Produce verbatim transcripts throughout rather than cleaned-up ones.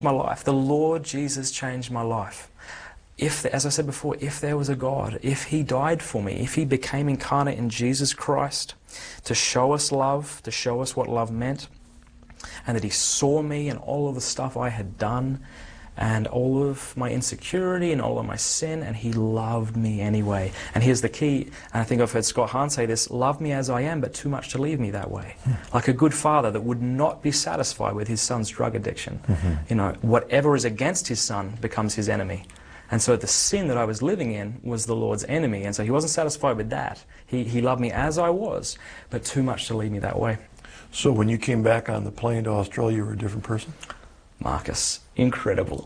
my life. The Lord Jesus changed my life. If, as I said before, if there was a God, if He died for me, if He became incarnate in Jesus Christ to show us love, to show us what love meant, and that He saw me and all of the stuff I had done, and all of my insecurity and all of my sin, and He loved me anyway. And here's the key, and I think I've heard Scott Hahn say this: love me as I am, but too much to leave me that way. Mm. Like a good father that would not be satisfied with his son's drug addiction. Mm-hmm. You know, whatever is against his son becomes his enemy. And so the sin that I was living in was the Lord's enemy, and so He wasn't satisfied with that. He, he loved me as I was, but too much to leave me that way. So when you came back on the plane to Australia, you were a different person? Marcus, incredible.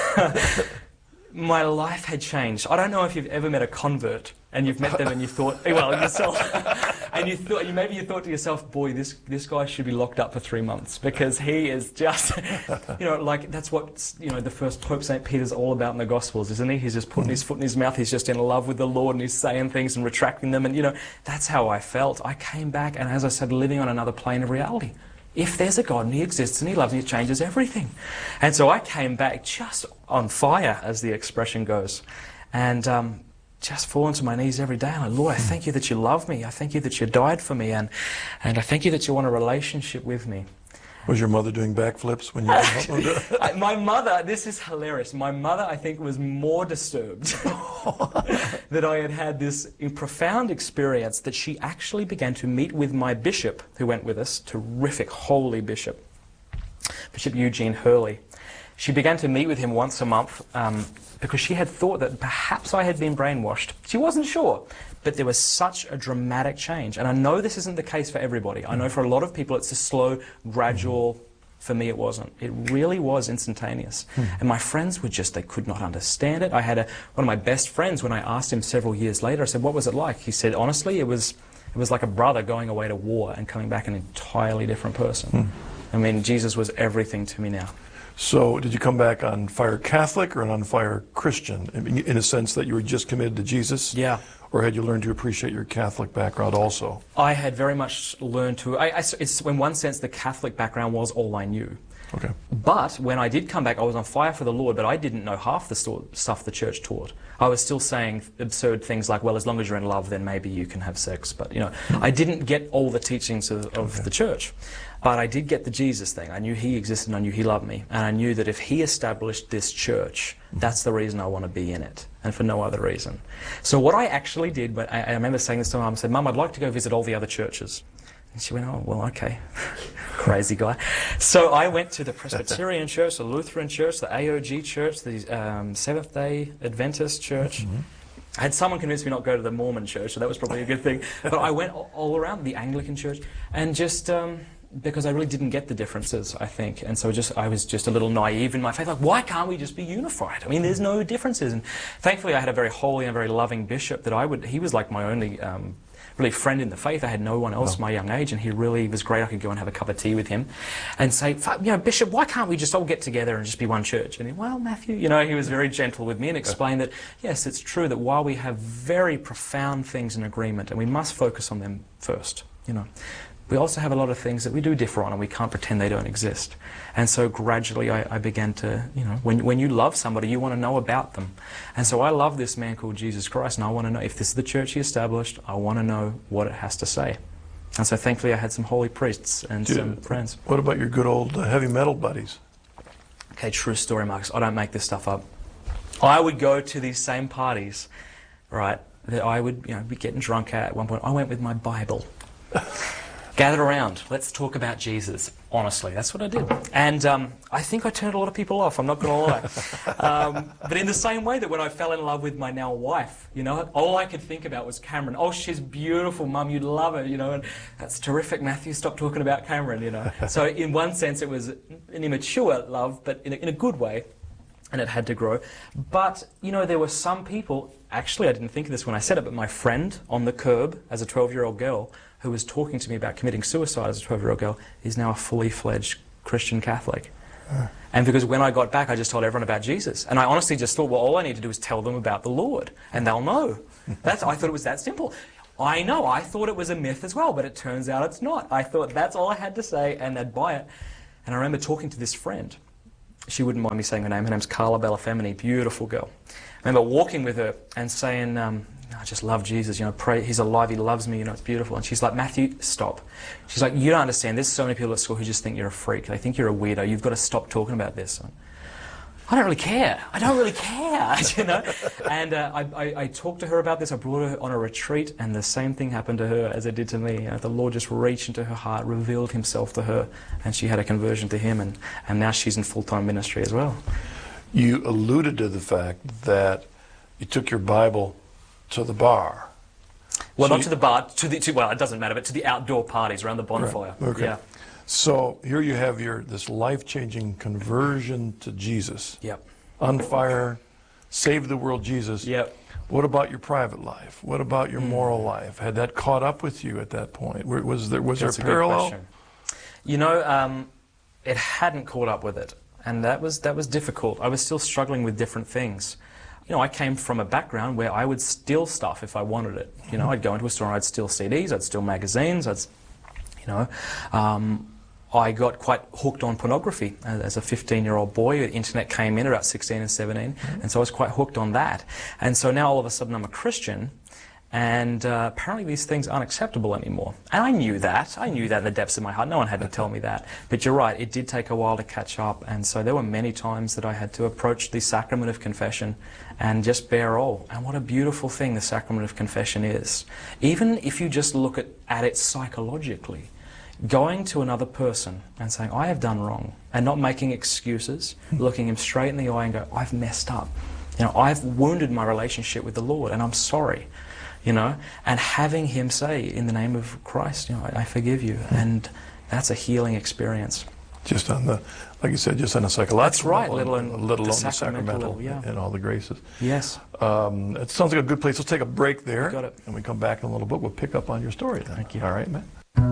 My life had changed. I don't know if you've ever met a convert and you've met them and you thought, well, yourself, and you thought, you maybe you thought to yourself, boy, this this guy should be locked up for three months because he is just, you know, like that's what, you know, the first Pope Saint Peter's all about in the Gospels, isn't he? He's just putting his foot in his mouth. He's just in love with the Lord and he's saying things and retracting them, and you know, that's how I felt. I came back and, as I said, living on another plane of reality. If there's a God and He exists and He loves me, it changes everything. And so I came back just on fire, as the expression goes, and um, just falling to my knees every day. And like, Lord, I thank You that You love me. I thank You that You died for me, and and I thank You that You want a relationship with me. Was your mother doing backflips when you were My mother, this is hilarious. My mother, I think, was more disturbed that I had had this profound experience that she actually began to meet with my bishop, who went with us, terrific, holy bishop, Bishop Eugene Hurley. She began to meet with him once a month um, because she had thought that perhaps I had been brainwashed. She wasn't sure. But there was such a dramatic change. And I know this isn't the case for everybody. I know for a lot of people it's a slow, gradual. For me it wasn't. It really was instantaneous. Hmm. And my friends were just, they could not understand it. I had a, one of my best friends, when I asked him several years later, I said, what was it like? He said, honestly, it was, it was like a brother going away to war and coming back an entirely different person. Hmm. I mean, Jesus was everything to me now. So did you come back on fire Catholic or on fire Christian, in a sense that you were just committed to Jesus? Yeah. Or had you learned to appreciate your Catholic background also? I had very much learned to, I, I, it's, in one sense, the Catholic background was all I knew. Okay. But when I did come back, I was on fire for the Lord, but I didn't know half the stuff the church taught. I was still saying absurd things like, well, as long as you're in love, then maybe you can have sex. But, you know, I didn't get all the teachings of, of okay. the church. But I did get the Jesus thing. I knew He existed and I knew He loved me. And I knew that if He established this church, that's the reason I want to be in it, and for no other reason. So what I actually did, but I, I remember saying this to Mum, I said, Mum, I'd like to go visit all the other churches. And she went, oh, well, okay. Crazy guy. So I went to the Presbyterian Church, the Lutheran Church, the A O G Church, the um, Seventh-day Adventist Church. Mm-hmm. I had someone convince me not to go to the Mormon Church, so that was probably a good thing. But I went all around, the Anglican Church, and just... Um, because I really didn't get the differences, I think, and so just I was just a little naive in my faith, like, why can't we just be unified? I mean, there's no differences. And thankfully I had a very holy and very loving bishop that I would, he was like my only um, really friend in the faith. I had no one else oh. my young age, and he really was great. I could go and have a cup of tea with him and say, you know, Bishop, why can't we just all get together and just be one church? And he, well, Matthew, you know, he was very gentle with me and explained that, yes, it's true that while we have very profound things in agreement, and we must focus on them first, you know, we also have a lot of things that we do differ on, and we can't pretend they don't exist. And so gradually I, I began to, you know, when, when you love somebody, you want to know about them. And so I love this man called Jesus Christ, and I want to know, if this is the church He established, I want to know what it has to say. And so thankfully I had some holy priests and Dude, some friends. What about your good old uh, heavy metal buddies? Okay, true story, Marcus. I don't make this stuff up. I would go to these same parties, right, that I would, you know, be getting drunk at. At one point I went with my Bible. Gather around, let's talk about Jesus. Honestly, that's what I did. And um, I think I turned a lot of people off, I'm not going to lie. Um, but in the same way that when I fell in love with my now wife, you know, all I could think about was Cameron. Oh, she's beautiful, Mum, you'd love her, you know, and that's terrific, Matthew, stop talking about Cameron, you know. So in one sense it was an immature love, but in a, in a good way, and it had to grow. But, you know, there were some people, actually I didn't think of this when I said it, but my friend on the curb as a twelve-year-old girl, who was talking to me about committing suicide as a twelve-year-old girl, is now a fully fledged Christian Catholic. Uh. And because when I got back, I just told everyone about Jesus. And I honestly just thought, well, all I need to do is tell them about the Lord, and they'll know. That's, I thought it was that simple. I know, I thought it was a myth as well, but it turns out it's not. I thought that's all I had to say, and they'd buy it. And I remember talking to this friend. she wouldn't mind me saying her name. Her name's Carla Bellafemini, beautiful girl. I remember walking with her and saying, um, I just love Jesus, you know, pray, he's alive, he loves me, you know, it's beautiful. And she's like, Matthew, stop. She's like, you don't understand, there's so many people at school who just think you're a freak. They think you're a weirdo. You've got to stop talking about this. I don't really care. I don't really care, you know. And uh, I, I, I talked to her about this. I brought her on a retreat, and the same thing happened to her as it did to me. You know, the Lord just reached into her heart, revealed himself to her, and she had a conversion to him, and, and now she's in full-time ministry as well. You alluded to the fact that you took your Bible to the bar. Well, so not you, to the bar, to the, to, well, it doesn't matter, but to the outdoor parties around the bonfire. Right. Okay. Yeah. So here you have your this life-changing conversion to Jesus. Yep. On fire, save the world Jesus. Yep. What about your private life? What about your mm. moral life? Had that caught up with you at that point? Was there was That's there a parallel? Good question. You know, um, it hadn't caught up with it, and that was that was difficult. I was still struggling with different things. You know, I came from a background where I would steal stuff if I wanted it. You know, I'd go into a store and I'd steal C Ds, I'd steal magazines, I'd, you know. Um, I got quite hooked on pornography as a fifteen-year-old boy. The internet came in about sixteen and seventeen, mm-hmm. and so I was quite hooked on that. And so now all of a sudden I'm a Christian, and uh, apparently these things aren't acceptable anymore. And I knew that. I knew that in the depths of my heart. No one had to tell me that. But you're right, it did take a while to catch up, and so there were many times that I had to approach the sacrament of confession and just bear all. And what a beautiful thing the sacrament of confession is. Even if you just look at, at it psychologically, going to another person and saying, I have done wrong, and not making excuses, looking him straight in the eye and go, I've messed up. You know, I've wounded my relationship with the Lord, and I'm sorry. You know, and having him say, in the name of Christ, you know, I, I forgive you. And that's a healing experience. Just on the, like you said, just on a psychological That's right, level, let alone let alone the the sacramental sacramental level, yeah. and all the graces. Yes. Um, it sounds like a good place. Let's take a break there. Got it. And we come back in a little bit. We'll pick up on your story then. Thank you. All right, Matt.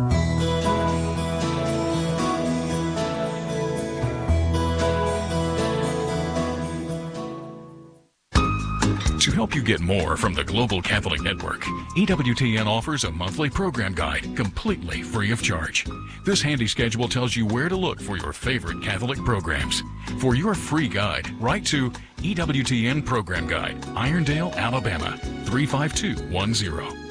To help you get more from the Global Catholic Network, E W T N offers a monthly program guide completely free of charge. This handy schedule tells you where to look for your favorite Catholic programs. For your free guide, write to E W T N Program Guide, Irondale, Alabama, three five two one zero.